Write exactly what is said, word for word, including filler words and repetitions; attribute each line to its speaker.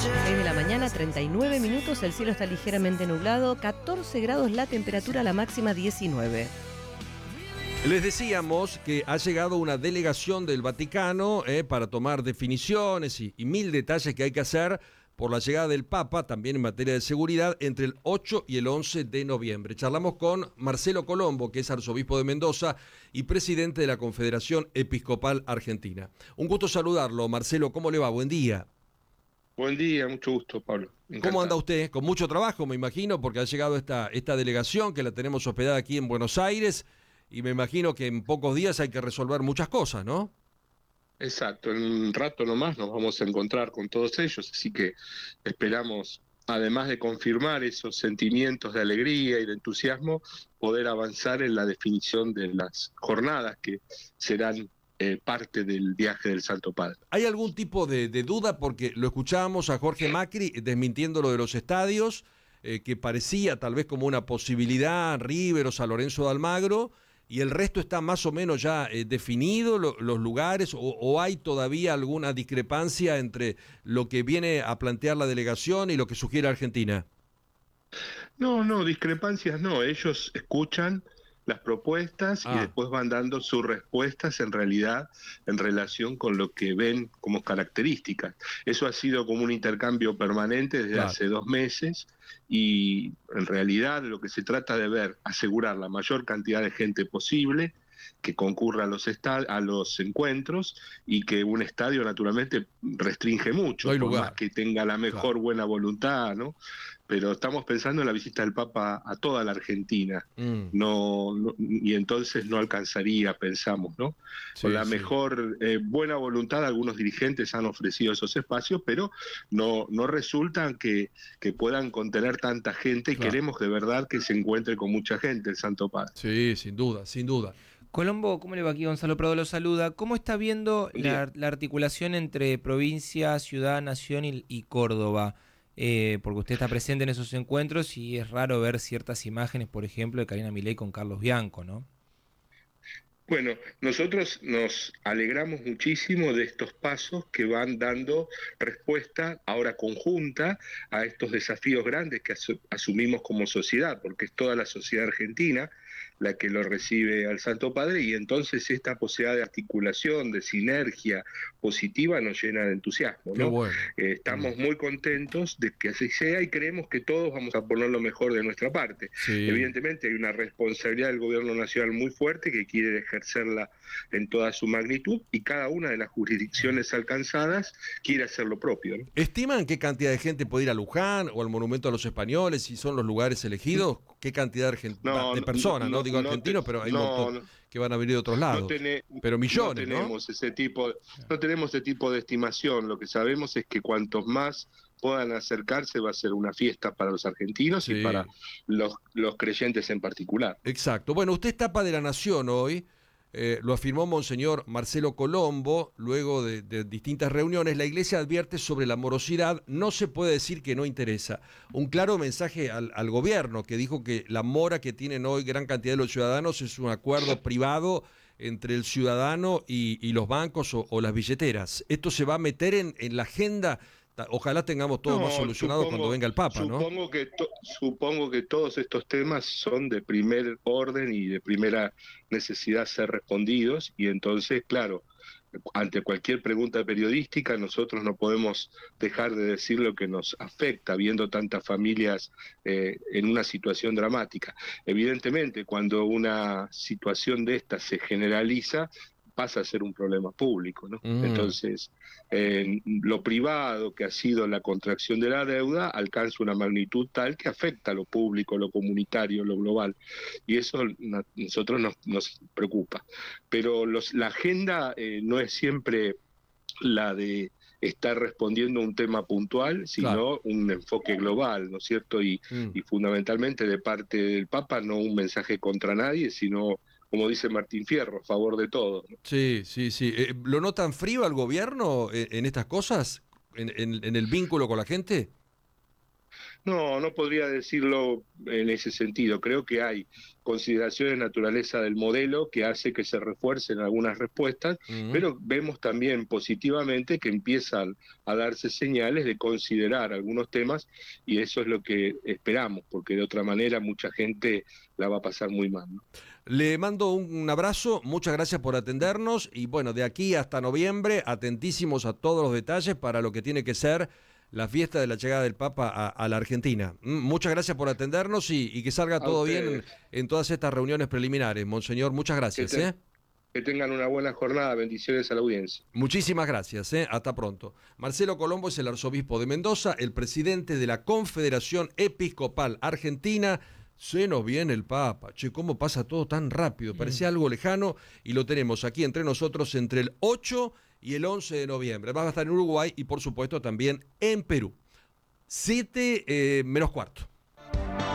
Speaker 1: seis de la mañana, treinta y nueve minutos, el cielo está ligeramente nublado, catorce grados la temperatura, la máxima diecinueve.
Speaker 2: Les decíamos que ha llegado una delegación del Vaticano eh, para tomar definiciones y, y mil detalles que hay que hacer por la llegada del Papa, también en materia de seguridad, entre el ocho y el once de noviembre. Charlamos con Marcelo Colombo, que es arzobispo de Mendoza y presidente de la Confederación Episcopal Argentina. Un gusto saludarlo, Marcelo, ¿cómo le va? Buen día.
Speaker 3: Buen día, mucho gusto, Pablo. Encantado.
Speaker 2: ¿Cómo anda usted? Con mucho trabajo, me imagino, porque ha llegado esta, esta delegación que la tenemos hospedada aquí en Buenos Aires. Y me imagino que en pocos días hay que resolver muchas cosas, ¿no?
Speaker 3: Exacto, en un rato nomás nos vamos a encontrar con todos ellos, así que esperamos, además de confirmar esos sentimientos de alegría y de entusiasmo, poder avanzar en la definición de las jornadas que serán eh, parte del viaje del Santo Padre.
Speaker 2: ¿Hay algún tipo de, de duda? Porque lo escuchábamos a Jorge Macri desmintiendo lo de los estadios, eh, que parecía tal vez como una posibilidad, River o San Lorenzo de Almagro, y el resto está más o menos ya eh, definido, lo, los lugares, o, o hay todavía alguna discrepancia entre lo que viene a plantear la delegación y lo que sugiere Argentina.
Speaker 3: No, no, discrepancias no, ellos escuchan las propuestas ah. y después van dando sus respuestas en realidad en relación con lo que ven como características. Eso ha sido como un intercambio permanente desde claro. hace dos meses y en realidad lo que se trata de ver, asegurar la mayor cantidad de gente posible que concurra a los estad- a los encuentros y que un estadio naturalmente restringe mucho, no por lugar. Más que tenga la mejor claro. buena voluntad, ¿no? Pero estamos pensando en la visita del Papa a toda la Argentina, mm. no, no y entonces no alcanzaría, pensamos, ¿no? Sí, Con la sí. mejor eh, buena voluntad algunos dirigentes han ofrecido esos espacios, pero no, no resultan que, que puedan contener tanta gente y claro. queremos de verdad que se encuentre con mucha gente el Santo Padre.
Speaker 2: Sí, sin duda, sin duda.
Speaker 4: Colombo, ¿cómo le va? Aquí Gonzalo Prado lo saluda. ¿Cómo está viendo la, la articulación entre provincia, ciudad, nación y, y Córdoba? Eh, porque usted está presente en esos encuentros y es raro ver ciertas imágenes, por ejemplo, de Karina Milei con Carlos Bianco, ¿no?
Speaker 3: Bueno, nosotros nos alegramos muchísimo de estos pasos que van dando respuesta ahora conjunta a estos desafíos grandes que asu- asumimos como sociedad, porque es toda la sociedad argentina la que lo recibe al Santo Padre, y entonces esta posibilidad de articulación, de sinergia positiva nos llena de entusiasmo, ¿no?
Speaker 2: Bueno.
Speaker 3: Eh, estamos muy contentos de que así sea y creemos que todos vamos a poner lo mejor de nuestra parte. Sí. Evidentemente hay una responsabilidad del gobierno nacional muy fuerte que quiere ejercerla en toda su magnitud y cada una de las jurisdicciones alcanzadas quiere hacer lo propio, ¿no?
Speaker 2: ¿Estiman qué cantidad de gente puede ir a Luján o al Monumento a los Españoles, si son los lugares elegidos? ¿Qué cantidad de, argent- no, de personas, no, no digo no argentinos, te, pero hay no, un montón no, que van a venir de otros lados? No ten, pero millones,
Speaker 3: no tenemos
Speaker 2: ¿no?
Speaker 3: ese tipo, no tenemos ese tipo de estimación. Lo que sabemos es que cuantos más puedan acercarse va a ser una fiesta para los argentinos sí. y para los, los creyentes en particular.
Speaker 2: Exacto. Bueno, usted es tapa de La Nación hoy. Eh, lo afirmó Monseñor Marcelo Colombo, luego de, de distintas reuniones. La Iglesia advierte sobre la morosidad, no se puede decir que no interesa. Un claro mensaje al, al gobierno, que dijo que la mora que tienen hoy gran cantidad de los ciudadanos es un acuerdo privado entre el ciudadano y, y los bancos o, o las billeteras. ¿Esto se va a meter en, en la agenda? Ojalá tengamos todo no, más solucionado supongo, cuando venga el Papa, ¿no?
Speaker 3: Supongo que, to, supongo que todos estos temas son de primer orden y de primera necesidad ser respondidos, y entonces, claro, ante cualquier pregunta periodística nosotros no podemos dejar de decir lo que nos afecta, viendo tantas familias eh, en una situación dramática. Evidentemente, cuando una situación de esta se generaliza, pasa a ser un problema público, ¿no? Mm. Entonces, eh, lo privado, que ha sido la contracción de la deuda, alcanza una magnitud tal que afecta a lo público, lo comunitario, lo global, y eso a nosotros nos, nos preocupa. Pero los, la agenda eh, no es siempre la de estar respondiendo a un tema puntual, sino claro. un enfoque global, ¿no es cierto? Y, mm. y fundamentalmente de parte del Papa no un mensaje contra nadie, sino, como dice Martín Fierro, a favor de todos, ¿no?
Speaker 2: Sí, sí, sí. Eh, ¿Lo notan frío al gobierno en, en estas cosas? ¿En, en, en el vínculo con la gente?
Speaker 3: No, no podría decirlo en ese sentido. Creo que hay consideraciones de naturaleza del modelo que hace que se refuercen algunas respuestas, uh-huh. pero vemos también positivamente que empiezan a darse señales de considerar algunos temas y eso es lo que esperamos, porque de otra manera mucha gente la va a pasar muy mal, ¿no?
Speaker 2: Le mando un abrazo, muchas gracias por atendernos y bueno, de aquí hasta noviembre, atentísimos a todos los detalles para lo que tiene que ser la fiesta de la llegada del Papa a, a la Argentina. Muchas gracias por atendernos y, y que salga todo bien en, en todas estas reuniones preliminares. Monseñor, muchas gracias.
Speaker 3: Que, te,
Speaker 2: ¿eh?
Speaker 3: que tengan una buena jornada, bendiciones a la audiencia.
Speaker 2: Muchísimas gracias, ¿eh? Hasta pronto. Marcelo Colombo es el arzobispo de Mendoza, el presidente de la Confederación Episcopal Argentina. Se nos viene el Papa. Che, cómo pasa todo tan rápido. Parecía algo lejano y lo tenemos aquí entre nosotros entre el ocho y el once de noviembre. Va a estar en Uruguay y por supuesto también en Perú. siete eh, menos cuarto.